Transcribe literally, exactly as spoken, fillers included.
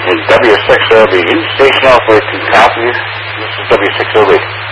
Is W six O B, station operator, copy. This is W six O B.